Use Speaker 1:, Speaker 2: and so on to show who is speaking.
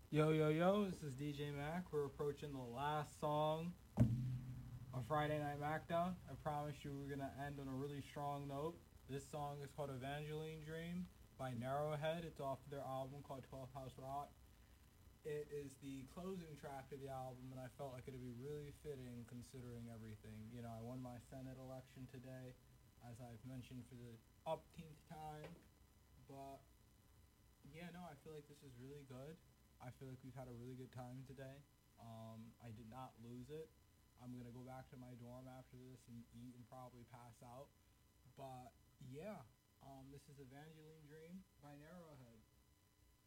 Speaker 1: Yo, yo, yo, this is DJ Mac. We're approaching the last song of Friday Night Macdown. I promise you we're going to end on a really strong note. This song is called Evangeline Dream by Narrowhead. It's off their album called 12 House Rock. It is the closing track of the album, and I felt like it would be really fitting considering everything. You know, I won my Senate election today, as I've mentioned for the upteenth time. But, yeah, no, I feel like this is really good. I feel like we've had a really good time today. I did not lose it. I'm gonna go back to my dorm after this and eat and probably pass out. But yeah, this is Evangeline Dream by Narrowhead.